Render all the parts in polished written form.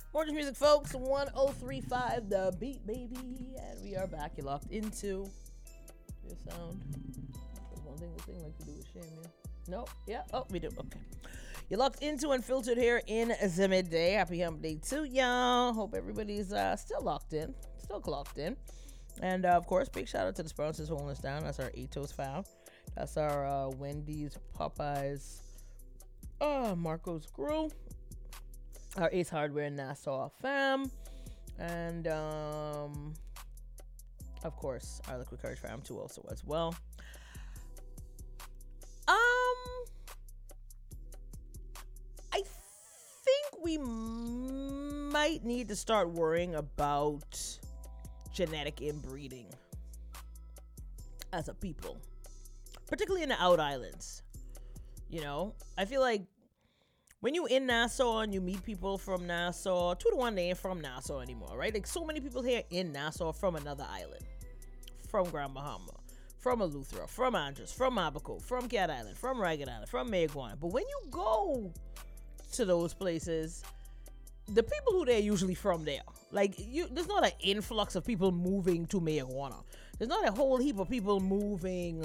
Morning music, folks. 1035 The Beat, baby. And we are back. You're locked into your sound. There's one thing this thing like to do is shame you. Nope. Yeah. Oh, we do. Okay. You're locked into Unfiltered here in the midday. Happy hump day to y'all. Hope everybody's still locked in, still clocked in. And of course, big shout out to the sponsors holding us down. That's our Atos file. That's our Wendy's, Popeyes, Marco's Grill, our Ace Hardware Nassau fam, and of course our Liquid Courage fam too also as well. I think we might need to start worrying about genetic inbreeding as a people, particularly in the out islands. You know, I feel like when you in Nassau and you meet people from Nassau, 2-to-1 they ain't from Nassau anymore, right? Like so many people here in Nassau from another island, from Grand Bahama, from Eleuthera, from Andros, from Abaco, from Cat Island, from Ragged Island, from Mayaguana. But when you go to those places, the people who they're usually from there, like there's not an influx of people moving to Mayaguana. There's not a whole heap of people moving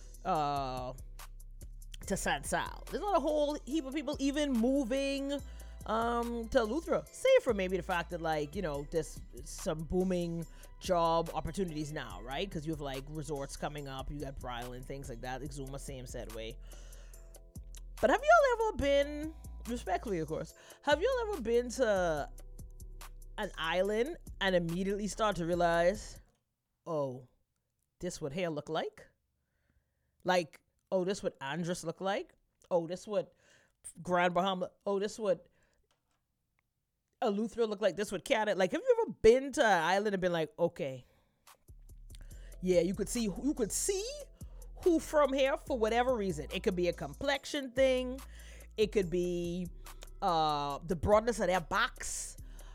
to San Sal. There's not a whole heap of people even moving to Eleuthera, save for maybe the fact that, like, you know, there's some booming job opportunities now, right? Because you have like resorts coming up, you got Bridal and things like that. Exuma, same said way. But have y'all ever been, respectfully of course, have y'all ever been to an island and immediately start to realize, oh, this what hair look like? Like, oh, this what Andros look like? Oh, this what Grand Bahama, oh, this what Eleuthera look like? This what Cat, like, have you ever been to an island and been like, okay, yeah, you could see who from here for whatever reason. It could be a complexion thing. It could be the broadness of their backs.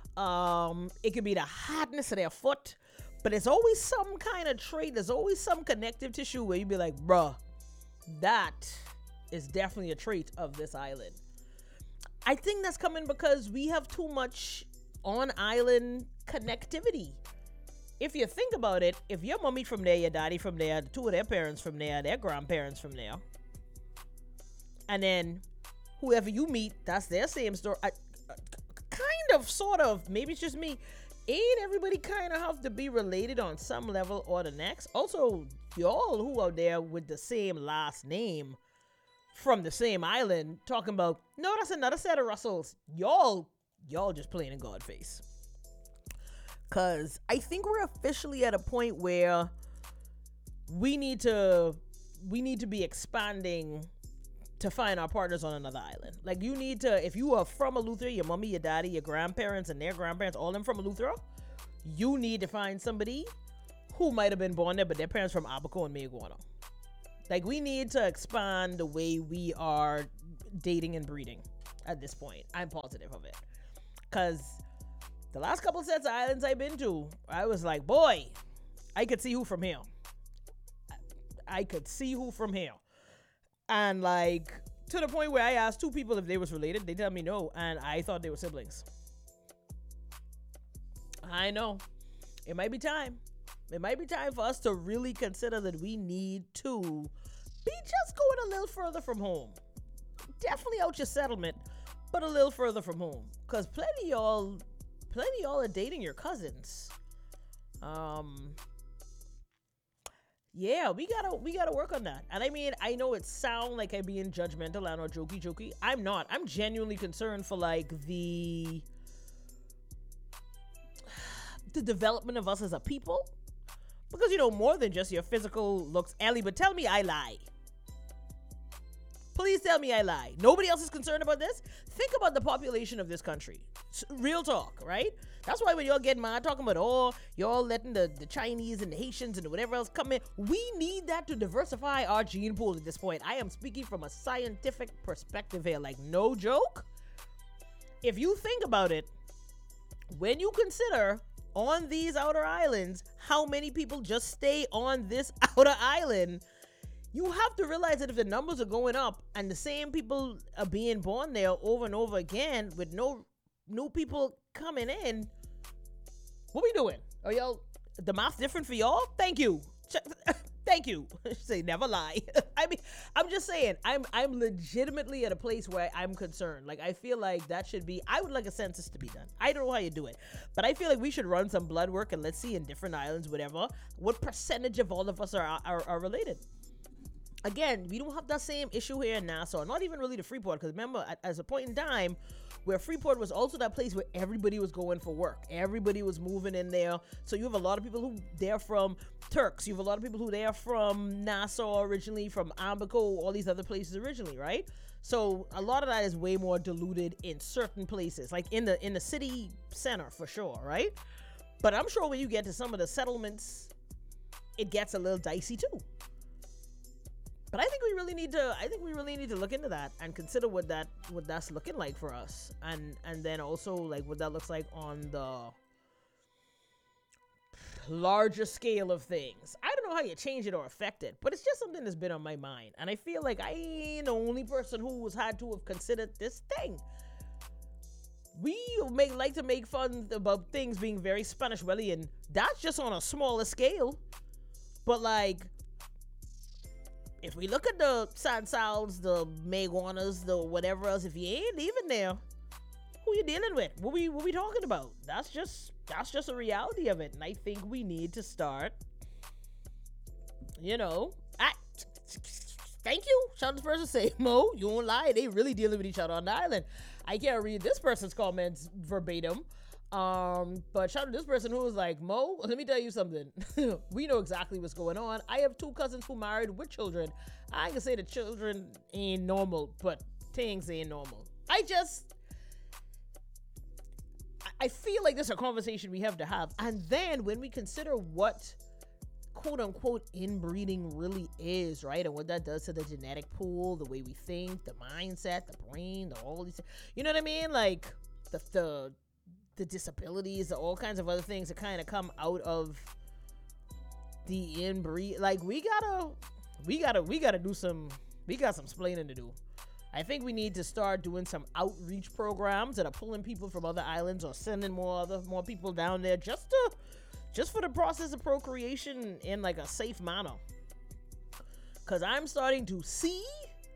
It could be the hardness of their foot. But there's always some kind of trait. There's always some connective tissue where you'd be like, bruh, that is definitely a trait of this island. I think that's coming because we have too much on-island connectivity. If you think about it, if your mommy from there, your daddy from there, two of their parents from there, their grandparents from there, and then whoever you meet, that's their same story. Kind of, sort of, maybe it's just me. Ain't everybody kind of have to be related on some level or the next? Also, y'all who are there with the same last name from the same island talking about, no, that's another set of Russells. Y'all just playing in God face. Because I think we're officially at a point where we need to be expanding to find our partners on another island. Like, you need to, if you are from Eleuthera, your mommy, your daddy, your grandparents, and their grandparents, all of them from Eleuthera, you need to find somebody who might have been born there, but their parents from Abaco and Mayaguana. Like, we need to expand the way we are dating and breeding at this point. I'm positive of it. Because the last couple sets of islands I've been to, I was like, boy, I could see who from here. I could see who from here. And, like, to the point where I asked two people if they was related. They tell me no, and I thought they were siblings. I know. It might be time. It might be time for us to really consider that we need to be just going a little further from home. Definitely out your settlement, but a little further from home. Because plenty y'all are dating your cousins. Yeah, we gotta work on that. And I mean, I know it sounds like I'm being judgmental and or jokey. I'm not. I'm genuinely concerned for, like, the development of us as a people. Because, you know, more than just your physical looks. Ellie, but tell me I lie. Please tell me I lie. Nobody else is concerned about this? Think about the population of this country. Real talk, right? That's why when y'all get mad talking about, oh, y'all letting the Chinese and the Haitians and whatever else come in, we need that to diversify our gene pool at this point. I am speaking from a scientific perspective here. Like, no joke. If you think about it, when you consider on these outer islands how many people just stay on this outer island, you have to realize that if the numbers are going up and the same people are being born there over and over again with no new people coming in, what we doing? Are y'all the math different for y'all? Thank you. Thank you. Say never lie. I mean, I'm just saying, I'm legitimately at a place where I'm concerned. Like, I feel like that should be, I would like a census to be done. I don't know how you do it, but I feel like we should run some blood work and let's see in different islands, whatever, what percentage of all of us are related. Again, we don't have that same issue here in Nassau, not even really the Freeport, because remember, as a point in time, where Freeport was also that place where everybody was going for work. Everybody was moving in there. So you have a lot of people who they're from Turks. You have a lot of people who they're from Nassau originally, from Abaco, all these other places originally, right? So a lot of that is way more diluted in certain places, like in the city center for sure, right? But I'm sure when you get to some of the settlements, it gets a little dicey too. But I think we really need to look into that and consider what that's looking like for us, and then also like what that looks like on the larger scale of things. I don't know how you change it or affect it, but it's just something that's been on my mind, and I feel like I ain't the only person who has had to have considered this thing. We like to make fun about things being very Spanish-Wellian. That's just on a smaller scale, but like, if we look at the Sansals, the Meguanas, the whatever else, if you ain't even there, who you dealing with? What we talking about? That's just a reality of it. And I think we need to start, thank you. Shout out this person say, Mo, you won't lie, they really dealing with each other on the island. I can't read this person's comments verbatim. But shout out to this person who was like, Mo, let me tell you something. We know exactly what's going on. I have 2 cousins who married with children. I can say the children ain't normal, but things ain't normal. I feel like this is a conversation we have to have. And then when we consider what quote unquote inbreeding really is, right? And what that does to the genetic pool, the way we think, the mindset, the brain, all these, you know what I mean? Like the disabilities, all kinds of other things that kind of come out of the inbreed. Like we got some splaining to do. I think we need to start doing some outreach programs that are pulling people from other islands or sending more people down there just for the process of procreation in like a safe manner. Cause I'm starting to see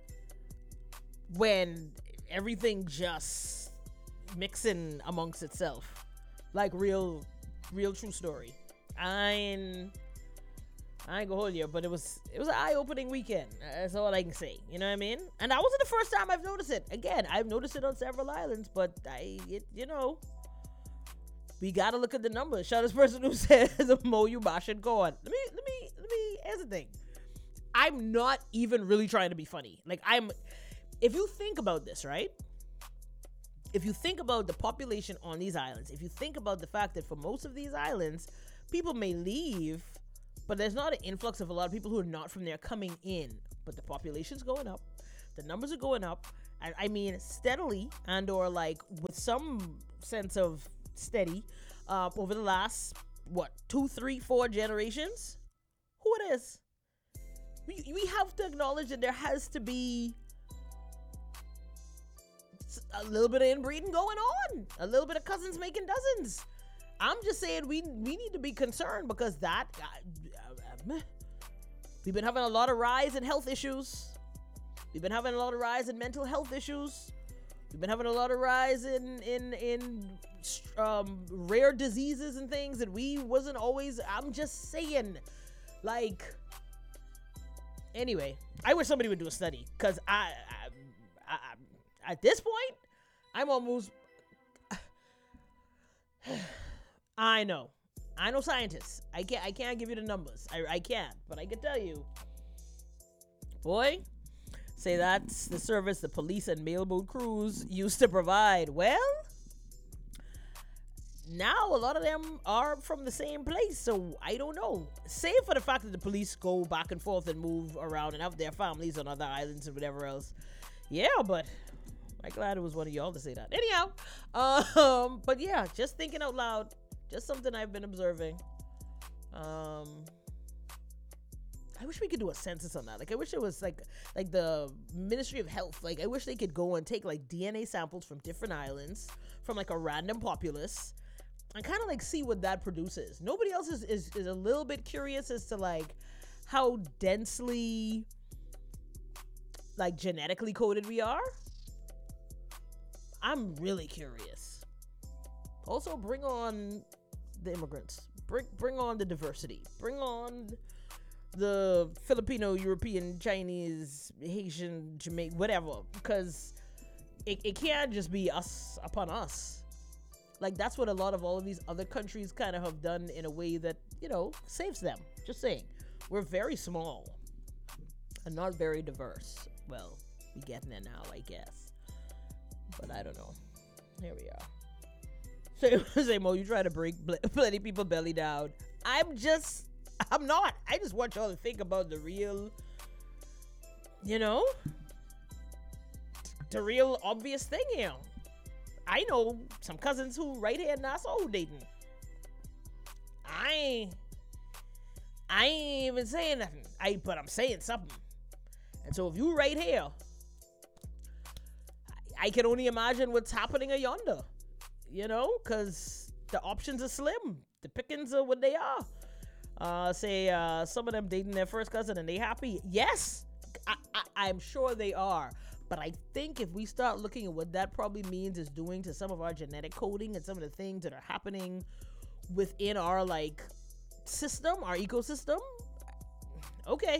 when everything just mixing amongst itself, like real true story. I ain't gonna hold you, but it was an eye-opening weekend. That's all I can say. You know what I mean? And that wasn't the first time I've noticed it. Again, I've noticed it on several islands, but we gotta look at the numbers. Shout out this person who says, Mo, you bashing God. Let me here's the thing. I'm not even really trying to be funny. Like if you think about this, right? If you think about the population on these islands, if you think about the fact that for most of these islands, people may leave, but there's not an influx of a lot of people who are not from there coming in. But the population's going up, the numbers are going up, and I mean steadily, and or like with some sense of steady, over the last 2, 3, 4 generations. Who it is? We have to acknowledge that there has to be a little bit of inbreeding going on, a little bit of cousins making dozens. I'm just saying we need to be concerned because that we've been having a lot of rise in health issues. We've been having a lot of rise in mental health issues. We've been having a lot of rise in rare diseases and things that we wasn't always. I'm just saying, like. Anyway, I wish somebody would do a study because I at this point, I'm almost. I know scientists. I can't give you the numbers. I can't, but I can tell you, boy, say that's the service the police and mailboat crews used to provide. Well, now a lot of them are from the same place, so I don't know. Save for the fact that the police go back and forth and move around and have their families on other islands and whatever else. Yeah, but I'm glad it was one of y'all to say that. Anyhow, but yeah, just thinking out loud, just something I've been observing. I wish we could do a census on that. Like, I wish it was like the Ministry of Health. Like, I wish they could go and take like DNA samples from different islands, from like a random populace, and kind of like see what that produces. Nobody else is a little bit curious as to like how densely like genetically coded we are. I'm really curious. Also, bring on the immigrants. Bring on the diversity. Bring on the Filipino, European, Chinese, Haitian, Jamaican, whatever. Because it can't just be us upon us. Like, that's what a lot of all of these other countries kind of have done in a way that, you know, saves them. Just saying. We're very small and not very diverse. Well, we getting there now, I guess. But I don't know. Here we are. Say, Mo, you try to break plenty people belly down. I'm not. I just want y'all to think about the real, you know, the real obvious thing here. I know some cousins who right here in Nassau who dating. I ain't even saying nothing. But I'm saying something. And so if you right here, I can only imagine what's happening yonder. You know, because the options are slim. The pickings are what they are. Say some of them dating their first cousin and they happy. Yes, I'm sure they are. But I think if we start looking at what that probably means is doing to some of our genetic coding and some of the things that are happening within our like system, our ecosystem. Okay.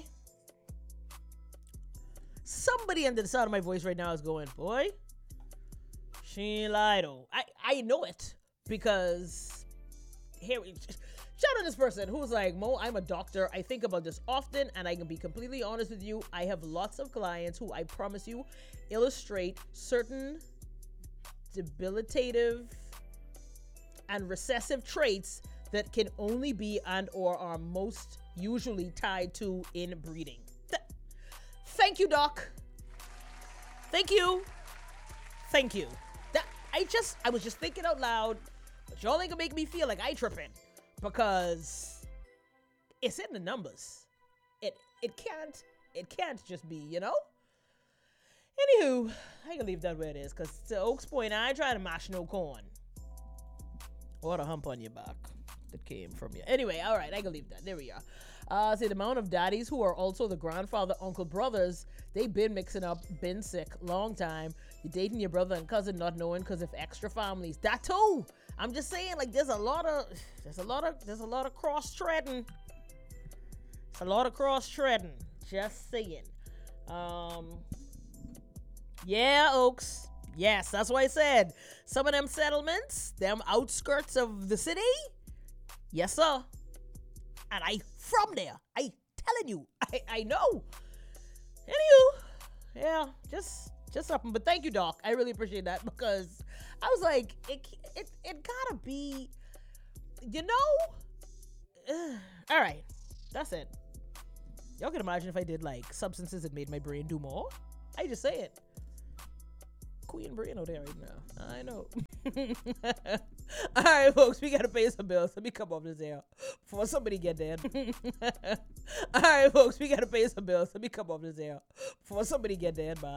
Somebody under the sound of my voice right now is going, boy, she ain't lied though. I know it because here shout out this person who's like, Mo, I'm a doctor. I think about this often, and I can be completely honest with you. I have lots of clients who I promise you illustrate certain debilitative and recessive traits that can only be and or are most usually tied to inbreeding. Thank you, Doc. Thank you. Thank you. I was just thinking out loud, but y'all ain't gonna make me feel like I tripping because it's in the numbers. It can't just be, you know? Anywho, I can leave that where it is because to Oaks Point, I ain't trying to mash no corn. Or a hump on your back that came from you. Anyway, all right, I can leave that. There we are. Say the amount of daddies who are also the grandfather, uncle, brothers, they been mixing up, been sick, long time. You're dating your brother and cousin, not knowing because of extra families. That too. I'm just saying, like, there's a lot of cross treading. It's a lot of cross treading. Just saying. Yeah, Oaks. Yes, that's what I said. Some of them settlements, them outskirts of the city. Yes, sir. And I from there. I telling you. I know. Anywho, yeah, just something. But thank you, Doc. I really appreciate that because I was like, it gotta be, you know. All right, that's it. Y'all can imagine if I did like substances that made my brain do more. I just say it. Queen Brain out there right now. I know. All right, folks, we gotta pay some bills. Let me come off this air before somebody get dead. All right, folks, we gotta pay some bills. Let me come off this air before somebody get dead. Bye.